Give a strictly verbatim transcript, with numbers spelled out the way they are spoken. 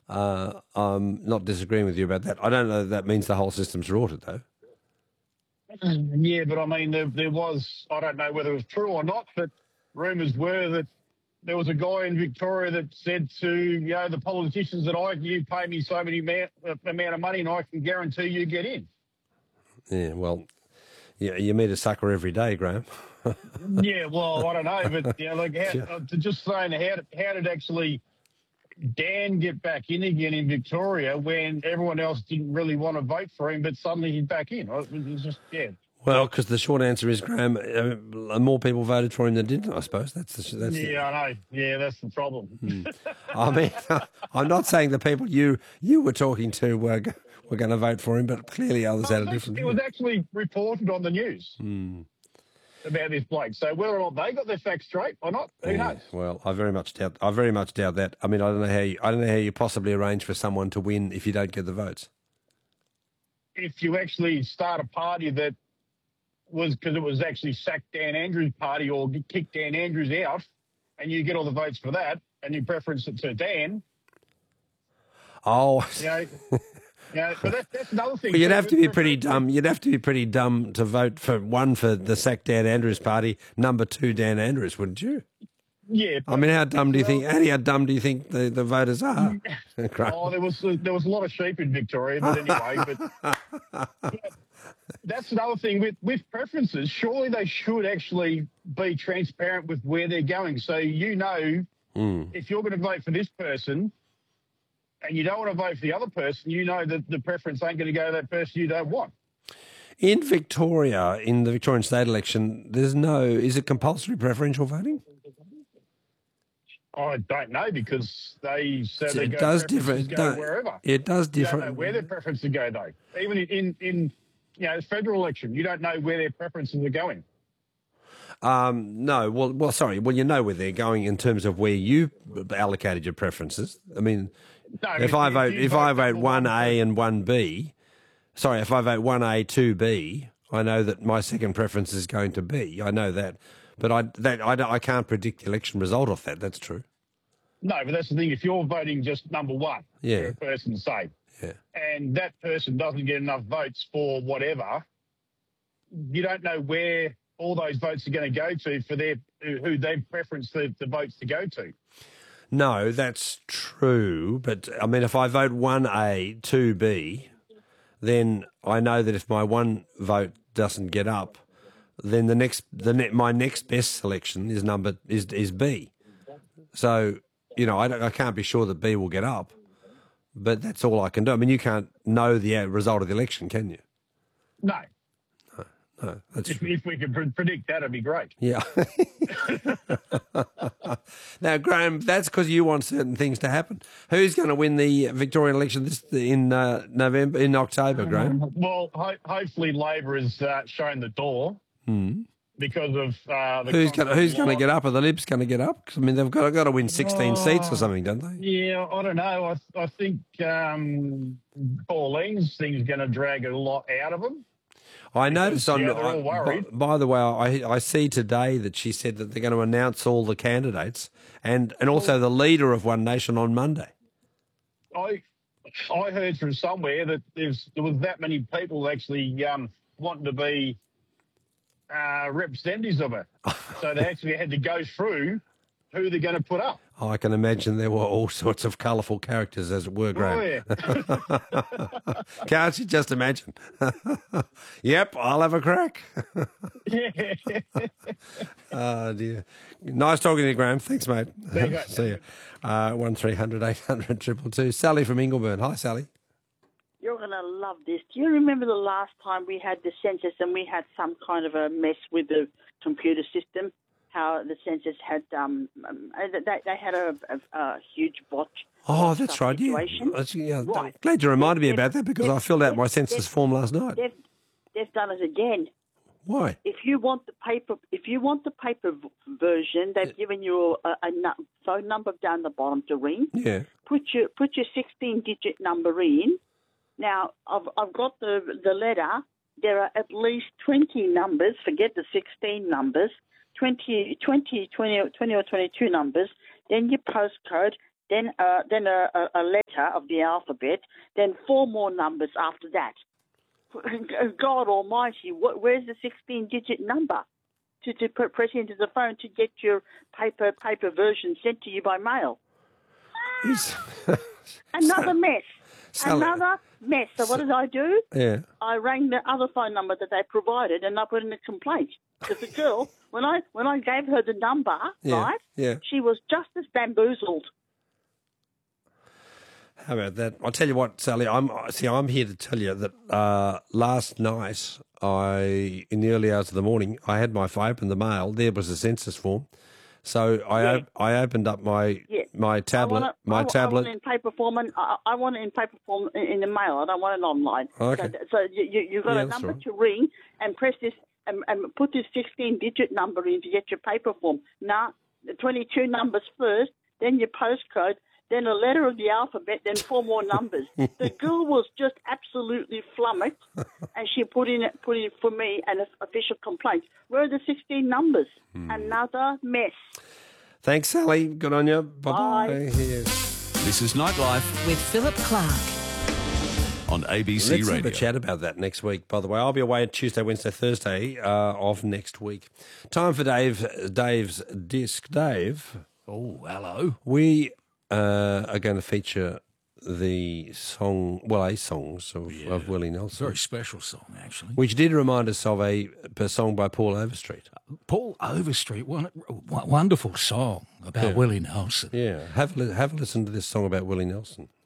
Uh, I'm not disagreeing with you about that. I don't know if that means the whole system's rorted, though. Yeah, but I mean, there, there was, I don't know whether it was true or not, but rumours were that there was a guy in Victoria that said to, you know, the politicians that I, you pay me so many amount, amount of money and I can guarantee you get in. Yeah, well, yeah, you meet a sucker every day, Graham. Yeah, well, I don't know, but, you know, like, how, Yeah. to just saying, how did, how did actually Dan get back in again in Victoria when everyone else didn't really want to vote for him, but suddenly he's back in? It was just, yeah. Well, because the short answer is, Graham, uh, more people voted for him than didn't, I suppose. That's the, that's the, Yeah, I know. Yeah, that's the problem. I mean, I'm not saying the people you you were talking to were g- were going to vote for him, but clearly others had a different It was view. actually reported on the news about this bloke. So whether or not they got their facts straight or not, who Yeah, knows? well, I very much doubt. I very much doubt that. I mean, I don't know how you, I don't know how you possibly arrange for someone to win if you don't get the votes. If you actually start a party that was because it was actually sack Dan Andrews' party or kick Dan Andrews out, and you get all the votes for that, and you preference it to Dan, Oh, you know, you know but that, that's another thing. well, you'd too. have to be pretty dumb. You'd have to be pretty dumb to vote for one for the sack Dan Andrews party, number two Dan Andrews, wouldn't you? Yeah. I mean, how dumb do you think? How dumb do you think the, the voters are? Oh, there was there was a lot of sheep in Victoria, but anyway, but yeah, that's another thing with with preferences. Surely they should actually be transparent with where they're going, so you know Mm. if you're going to vote for this person and you don't want to vote for the other person, you know that the preference ain't going to go to that person you don't want. In Victoria, in the Victorian state election, there's no. Is it compulsory preferential voting? I don't know because they said they It go does preferences differ. It, go do- wherever. it does You don't know differ. where their preferences go though. Even in, in in you know the federal election, you don't know where their preferences are going. Um, no, well, well, sorry. Well, you know where they're going in terms of where you allocated your preferences. I mean, No, if but I you- vote, you if I vote number one one A and one B, sorry, if I vote one A, two B, I know that my second preference is going to B. I know that, but I that I, don't- I can't predict the election result off that. That's true. No, but that's the thing. If you're voting just number one Yeah. for a person, say, Yeah. and that person doesn't get enough votes for whatever, you don't know where all those votes are going to go to for their who they preference the, the votes to go to. No, that's true. But I mean, if I vote one A, two B, then I know that if my one vote doesn't get up, then the next, the ne- my next best selection is number is is B. So you know, I, don't, I can't be sure that B will get up, but that's all I can do. I mean, you can't know the uh, result of the election, can you? No, No, that's if, true. if we could pre- predict that, it'd be great. Yeah. Now, Graham, that's because you want certain things to happen. Who's going to win the Victorian election this in uh, November, in October, Graham? Well, ho- hopefully Labor has uh, shown the door because of uh, the Who's going? constant Who's going to lie- get up? Are the Libs going to get up? 'Cause, I mean, they've got, got to win sixteen seats or something, don't they? Yeah, I don't know. I, I think um, Pauline's thing's going to drag a lot out of them. I noticed on. yeah, they're all I- worried. by, by the way, I, I see today that she said that they're going to announce all the candidates and and also the leader of One Nation on Monday. I I heard from somewhere that there's there was that many people actually um, wanting to be uh, representatives of it, so they actually had to go through who they're going to put up. I can imagine there were all sorts of colourful characters, as it were, Graham. Oh yeah, Can't you just imagine? Yep, I'll have a crack. yeah. Oh, dear. Nice talking to you, Graham. Thanks, mate. There you go. See you. Uh, one three hundred eight hundred two two two. Sally from Ingleburn. Hi, Sally. You're going to love this. Do you remember the last time we had the census and we had some kind of a mess with the computer system? How the census had um, um they, they had a, a, a huge botch. Oh, that's right. Yeah. situation. That's- yeah. Right. Glad you reminded me They've- about that because they've- I filled out my they've- census they've- form last night. They've, they've done it again. Why? If you want the paper, if you want the paper v- version, they've given you a, a nu- phone number down the bottom to ring. Yeah. Put your put your sixteen digit number in. Now I've I've got the the letter. There are at least twenty numbers. Forget the sixteen numbers. twenty, twenty, twenty, twenty or twenty-two numbers. Then your postcode. then uh, then a, a, a letter of the alphabet, then four more numbers after that. God Almighty, what, where's the sixteen-digit number to, to put, press into the phone to get your paper paper version sent to you by mail? Another mess. Sally. Another mess. So what did I do? Yeah. I rang the other phone number that they provided and I put in a complaint. Because the girl, when I when I gave her the number, Yeah, right, yeah. she was just as bamboozled. How about that? I'll tell you what, Sally. I'm see. I'm here to tell you that uh, last night, I in the early hours of the morning, I had my I opened the mail. There was a census form, so I Yeah. op- I opened up my Yeah. my tablet. I want it, my I, tablet. I want it in paper form, and I, I want it in paper form in, in the mail. I don't want it online. Okay. So, so you, you, you've got Yeah, a that's number right. to ring and press this and, and put this sixteen-digit number in to get your paper form. Now, the twenty-two numbers first, then your postcode, then a letter of the alphabet, then four more numbers. The girl was just absolutely flummoxed, and she put in put in for me an official complaint. Where are the sixteen numbers? Hmm. Another mess. Thanks, Sally. Good on you. Bye bye. Bye. Yes. This is Nightlife With Philip Clark. on A B C Let's have Radio. a chat about that next week. By the way, I'll be away Tuesday, Wednesday, Thursday uh, of next week. Time for Dave. Dave's disc. Dave, Oh, hello. we uh, are going to feature the song, well, a songs of, Yeah. of Willie Nelson, Very special song, actually. which did remind us of a, a song by Paul Overstreet. Paul Overstreet, one, one wonderful song about Yeah. Willie Nelson. Yeah, have a, li- have a listen to this song about Willie Nelson.